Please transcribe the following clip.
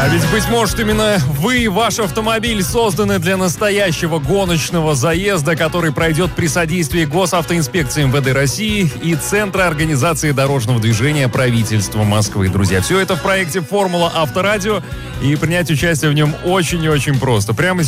А ведь, быть может, именно вы и ваш автомобиль созданы для настоящего гоночного заезда, который пройдет при содействии Госавтоинспекции МВД России и Центра организации дорожного движения правительства Москвы. Друзья, все это в проекте «Формула Авторадио», и принять участие в нем очень и очень просто. Прямо